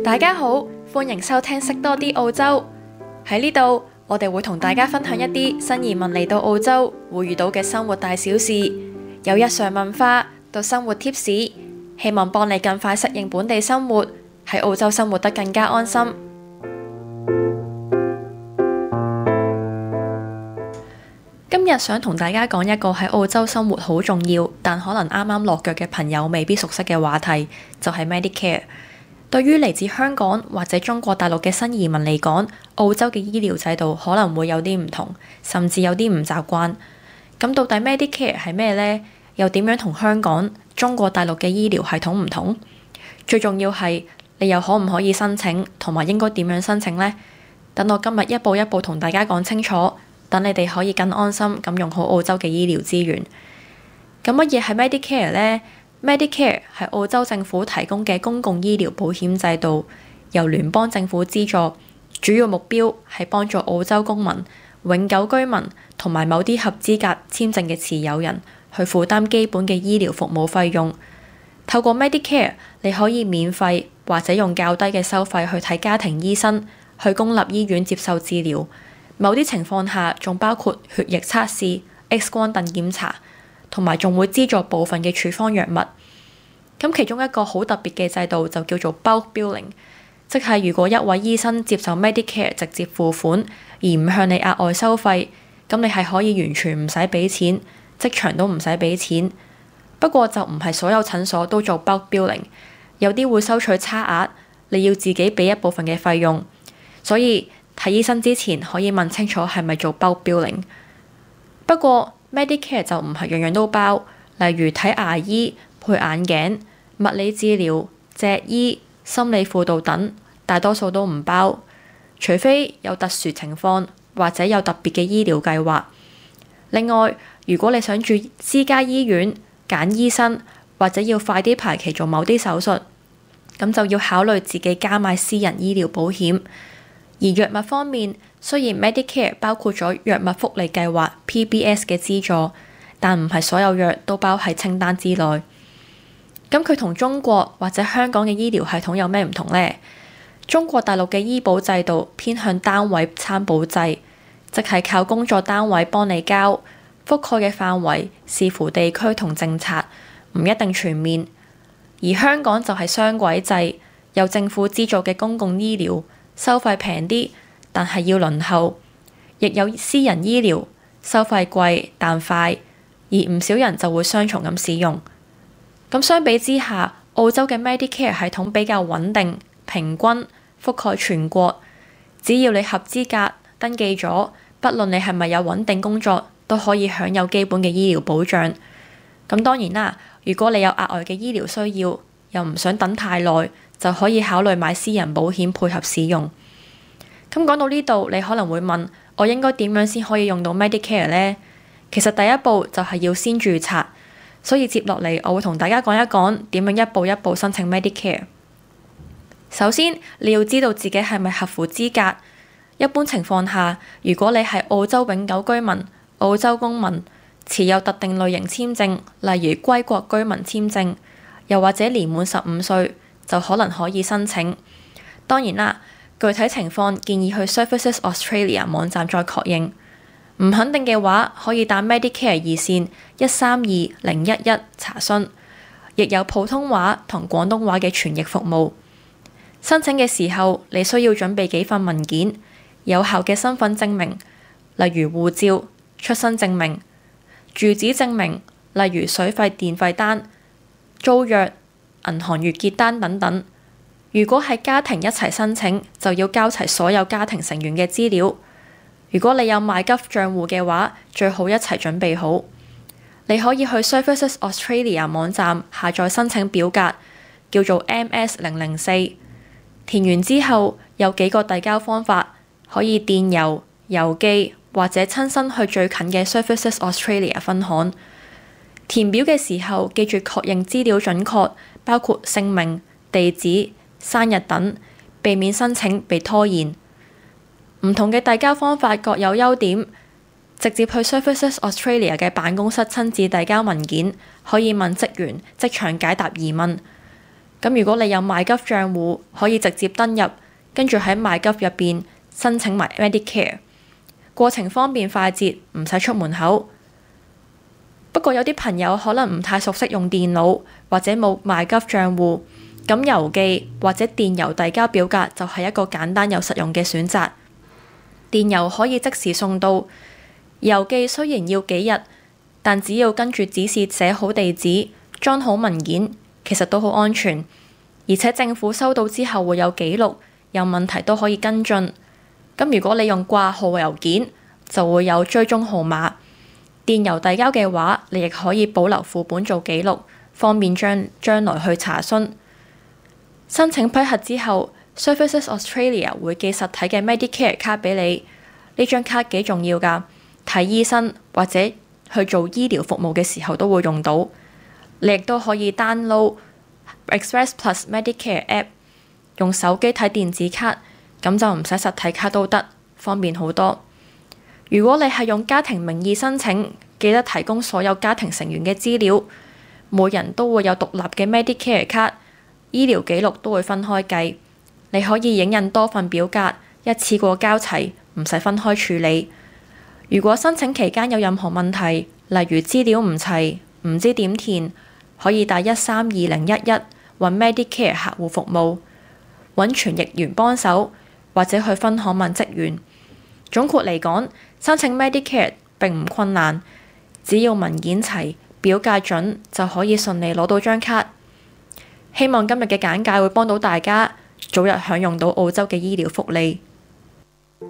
大家好，歡迎收聽識多啲澳洲。喺呢度，我哋會同大家分享一啲新移民嚟到澳洲會遇到嘅生活大小事，由日常文化到生活貼士，希望幫你更快適應本地生活，喺澳洲生活得更加安心。今日想同大家講一個喺澳洲生活好重要，但可能啱啱落腳嘅朋友未必熟悉嘅話題，就係 Medicare。對於嚟自香港或者中國大陸嘅新移民嚟講，澳洲嘅醫療制度可能會有啲唔同，甚至有啲唔習慣。咁到底 Medicare 係咩呢？又點樣同香港、中國大陸嘅醫療系統唔同？最重要係你又可唔可以申請，同埋應該點樣申請呢？等我今日一步一步同大家講清楚，等你哋可以更安心咁用好澳洲嘅醫療資源。咁乜嘢係 Medicare 呢？Medicare 係澳洲政府提供嘅公共醫療保險制度，由聯邦政府資助，主要目標係幫助澳洲公民、永久居民同埋某啲合資格簽證嘅持有人去負擔基本嘅醫療服務費用。透過 Medicare， 你可以免費或者用較低嘅收費去睇家庭醫生，去公立醫院接受治療。某啲情況下仲包括血液測試、X 光等檢查。同埋仲會資助部分嘅處方藥物。咁其中一個好特別嘅制度就叫做 bulk billing， 即係如果一位醫生接受 Medicare 直接付款，而唔向你額外收費，咁你係可以完全唔使俾錢，即場都唔使俾錢。不過就唔係所有診所都做 bulk billing， 有啲會收取差額，你要自己俾一部分嘅費用。所以睇醫生之前可以問清楚係咪做 bulk billing。不過Medicare 就唔係樣樣都包，例如睇牙醫、配眼鏡、物理治療、脊醫、心理輔導等，大多數都唔包，除非有特殊情況或者有特別嘅醫療計劃。另外，如果你想住私家醫院、揀醫生或者要快啲排期做某啲手術，咁就要考慮自己加買私人醫療保險。而藥物方面，雖然 Medicare 包括咗藥物福利計劃 PBS 嘅資助，但唔係所有藥都包喺清單之內。咁佢同中國或者香港嘅醫療系統有咩唔同呢？中國大陸嘅醫保制度偏向單位參保制，即係靠工作單位幫你交，覆蓋嘅範圍視乎地區同政策，唔一定全面。而香港就係雙軌制，有政府資助嘅公共醫療，收費平啲，但係要輪候；亦有私人醫療，收費貴但快，而唔少人就會雙重咁使用。咁相比之下，澳洲嘅 Medicare 系統比較穩定、平均，覆蓋全國。只要你合資格登記咗，不論你係咪有穩定工作，都可以享有基本嘅醫療保障。咁當然啦，如果你有額外嘅醫療需要，又唔想等太耐，就可以考慮買私人保險配合使用。咁講到呢度，你可能會問，我應該點樣先可以用到 Medicare 呢？其實第一步就係要先註冊，所以接落嚟我會同大家講一講點樣一步一步申請 Medicare。首先，你要知道自己係咪合乎資格。一般情況下，如果你係澳洲永久居民、澳洲公民，持有特定類型簽證，例如歸國居民簽證，又或者年滿15歲，就可能可以申請。當然啦，具體情況建議去 Services Australia 網站再確認。唔肯定嘅話，可以打 Medicare 熱線132-011查詢，亦有普通話同廣東話嘅傳譯服務。申請嘅時候，你需要準備幾份文件：有效嘅身份證明，例如護照、出生證明；住址證明，例如水費電費單、租約、銀行月結單等等。如果係家庭一齊申請，就要交齊所有家庭成員嘅資料。如果你有 MyGov 賬戶嘅話，最好一齊準備好。你可以去 Services Australia 網站下載申請表格，叫做 MS004。填完之後，有幾個遞交方法，可以電郵、郵寄或者親身去最近嘅 Services Australia 分行。填表嘅時候，記住確認資料準確，包括姓名、地址、生日等，避免申請被拖延。唔同嘅遞交方法各有優點，直接去 Services Australia 嘅辦公室親自遞交文件，可以問職員即場解答疑問。 咁如果你有買急賬戶，可以直接登入，跟住喺買急入邊申請埋 Medicare， 過程方便快捷，唔使出門口。不過有啲朋友可能唔太熟悉用電腦，或者冇買急賬戶，咁郵寄或者電郵遞交表格就係一個簡單又實用嘅選擇。電郵可以即時送到，郵寄雖然要幾日，但只要跟住指示寫好地址，裝好文件，其實都好安全。而且政府收到之後會有記錄，有問題都可以跟進。咁如果你用掛號郵件，就會有追蹤號碼。電郵遞交嘅話，你亦可以保留副本做記錄，方便將來去查詢。申請批核之後，Services Australia 會寄實體嘅 Medicare 卡俾你。呢張卡幾重要㗎，睇醫生或者去做醫療服務嘅時候都會用到。你亦都可以 download Express Plus Medicare App， 用手機睇電子卡，咁就唔使實體卡都得，方便好多。如果你係用家庭名義申請，記得提供所有家庭成員嘅資料，每人都會有獨立嘅 Medicare 卡，醫療記錄都會分開計。你可以影印多份表格，一次過交齊，唔使分開處理。如果申請期間有任何問題，例如資料唔齊，唔知點填，可以打132011揾 Medicare 客戶服務，揾傳譯員幫手，或者去分行問職員。總括嚟講，申請 Medicare 並唔困難，只要文件齊、表格準，就可以順利攞到張卡。希望今日嘅簡介會幫到大家，早日享用到澳洲嘅醫療福利。